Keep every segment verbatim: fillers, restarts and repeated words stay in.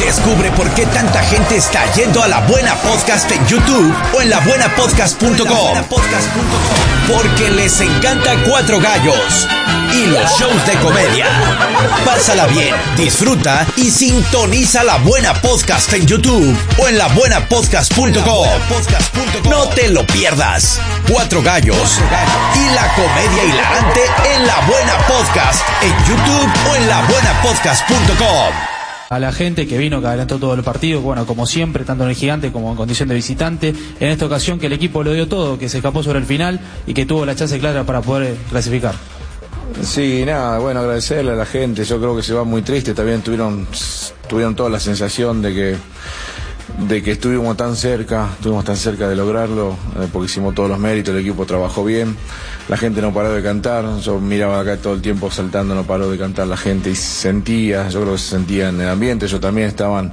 Descubre por qué tanta gente está yendo a La Buena Podcast en YouTube o en la buena podcast punto com. Porque les encanta Cuatro Gallos y los shows de comedia. Pásala bien, disfruta y sintoniza La Buena Podcast en YouTube o en la buena podcast punto com. No te lo pierdas. Cuatro Gallos y la comedia hilarante en La Buena Podcast en YouTube o en la buena podcast punto com. A la gente que vino, que adelantó todo el partido, bueno, como siempre, tanto en el Gigante como en condición de visitante. En esta ocasión que el equipo lo dio todo, que se escapó sobre el final y que tuvo la chance clara para poder clasificar. Sí, nada, bueno, agradecerle a la gente. Yo creo que se va muy triste. También tuvieron, tuvieron toda la sensación de que de que estuvimos tan cerca, estuvimos tan cerca de lograrlo, eh, porque hicimos todos los méritos, el equipo trabajó bien, la gente no paró de cantar, yo miraba acá todo el tiempo saltando, no paró de cantar la gente y sentía, yo creo que se sentía en el ambiente, ellos también estaban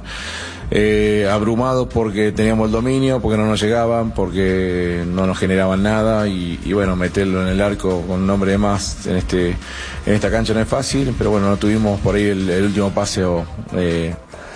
eh, abrumados porque teníamos el dominio, porque no nos llegaban, porque no nos generaban nada y, y bueno, meterlo en el arco con un hombre de más en este en esta cancha no es fácil, pero bueno, no tuvimos por ahí el, el último pase o eh,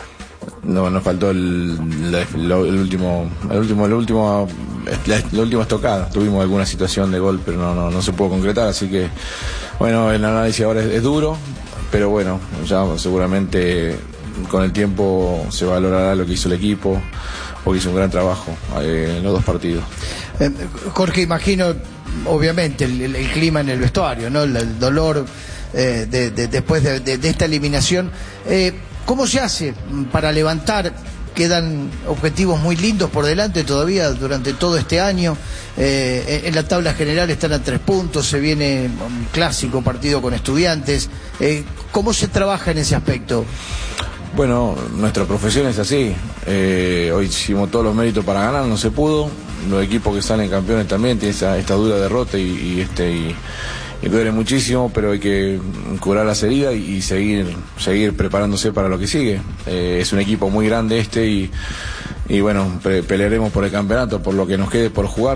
no nos faltó el, el, el último el último el último la, la última estocada, tuvimos alguna situación de gol pero no no no se pudo concretar, así que bueno, el análisis ahora es, es duro, pero bueno, ya seguramente con el tiempo se valorará lo que hizo el equipo, porque hizo un gran trabajo eh, en los dos partidos. eh, Jorge, imagino obviamente el, el, el clima en el vestuario, ¿no? El, el dolor eh, de, de, después de, de, de esta eliminación. eh, ¿Cómo se hace para levantar? Quedan objetivos muy lindos por delante todavía durante todo este año. Eh, en la tabla general están a tres puntos, se viene un clásico partido con Estudiantes. Eh, ¿Cómo se trabaja en ese aspecto? Bueno, nuestra profesión es así. Eh, hoy hicimos todos los méritos para ganar, no se pudo. Los equipos que salen campeones también tienen esa, esta dura derrota y, y este... Y, Y duele muchísimo, pero hay que curar las heridas y, y seguir seguir preparándose para lo que sigue. Eh, es un equipo muy grande este y, y bueno, pre pelearemos por el campeonato, por lo que nos quede por jugar.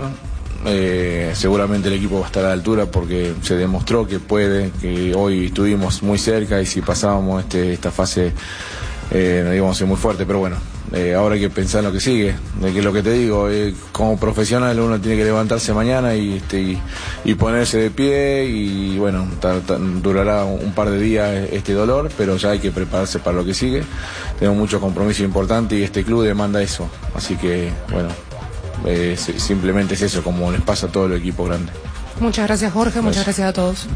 Eh, seguramente el equipo va a estar a la altura porque se demostró que puede, que hoy estuvimos muy cerca y si pasábamos este, esta fase eh, nos íbamos a ser muy fuerte, pero bueno. Eh, ahora hay que pensar en lo que sigue, de que lo que te digo, eh, como profesional uno tiene que levantarse mañana y, este, y, y ponerse de pie y bueno, ta, ta, durará un par de días este dolor, pero ya hay que prepararse para lo que sigue. Tenemos muchos compromisos importantes y este club demanda eso, así que bueno, eh, simplemente es eso, como les pasa a todo el equipo grande. Muchas gracias, Jorge, muchas gracias a todos.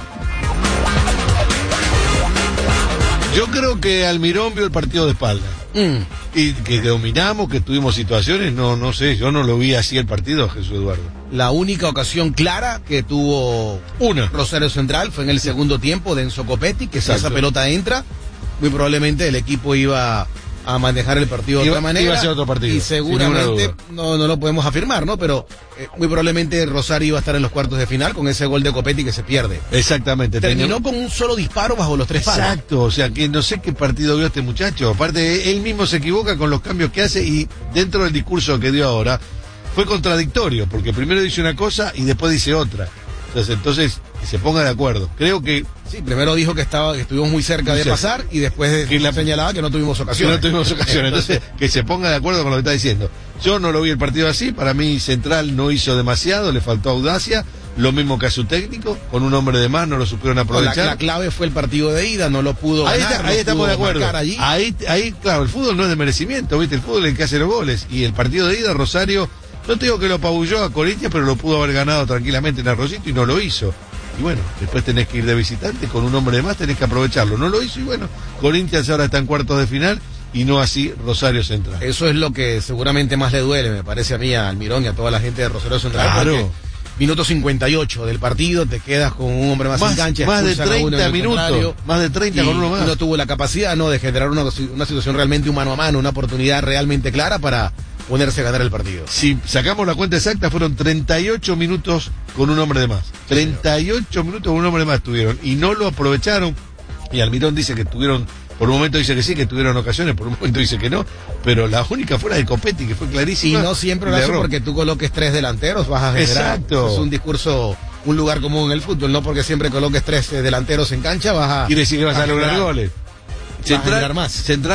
Yo creo que Almirón vio el partido de espalda. Mm. Y que dominamos, que tuvimos situaciones, no no sé, yo no lo vi así el partido, Jesús Eduardo. La única ocasión clara que tuvo una Rosario Central fue en el segundo tiempo de Enzo Copetti, que si esa pelota entra, muy probablemente el equipo iba a manejar el partido de iba, otra manera. Iba a ser otro partido. Y seguramente, no, no lo podemos afirmar, ¿no? Pero eh, muy probablemente Rosario iba a estar en los cuartos de final con ese gol de Copetti que se pierde. Exactamente. Terminó con un solo disparo bajo los tres palos. Exacto, o sea que no sé qué partido vio este muchacho. Aparte, él mismo se equivoca con los cambios que hace y dentro del discurso que dio ahora fue contradictorio, porque primero dice una cosa y después dice otra. Entonces, entonces que se ponga de acuerdo. Creo que sí, primero dijo que estaba que estuvimos muy cerca muy de cerca. pasar y después que la señalaba que no tuvimos ocasión. Que no tuvimos ocasión. Entonces, que se ponga de acuerdo con lo que está diciendo. Yo no lo vi el partido así, para mí Central no hizo demasiado, le faltó audacia, lo mismo que a su técnico, con un hombre de más no lo supieron aprovechar. La, la clave fue el partido de ida, no lo pudo ahí ganar. Está, ahí no estamos de acuerdo. Allí. Ahí, ahí, claro, el fútbol no es de merecimiento, ¿viste? El fútbol es el que hace los goles. Y el partido de ida, Rosario, no te digo que lo apabulló a Corinthians, pero lo pudo haber ganado tranquilamente en Arroyito y no lo hizo. Y bueno, después tenés que ir de visitante, con un hombre de más tenés que aprovecharlo. No lo hizo y bueno, Corinthians ahora está en cuartos de final y no así Rosario Central. Eso es lo que seguramente más le duele, me parece a mí, a Almirón y a toda la gente de Rosario Central. Claro. Minuto cincuenta y ocho del partido, te quedas con un hombre más, más en cancha. Más de treinta minutos, más de treinta con uno más. No tuvo la capacidad, ¿no?, de generar una, una situación realmente un mano a mano, una oportunidad realmente clara para ponerse a ganar el partido. Si sacamos la cuenta exacta, fueron treinta y ocho minutos con un hombre de más. treinta y ocho minutos con un hombre de más tuvieron y no lo aprovecharon. Y Almirón dice que tuvieron, por un momento dice que sí, que tuvieron ocasiones, por un momento dice que no, pero la única fue la de Copetti, que fue clarísima. Y no siempre lo hace porque tú coloques tres delanteros, vas a generar. Exacto. Es un discurso, un lugar común en el fútbol, no porque siempre coloques tres delanteros en cancha, vas a. Quiere decir que vas a, a lograr generar, goles. Central, vas a generar más. Central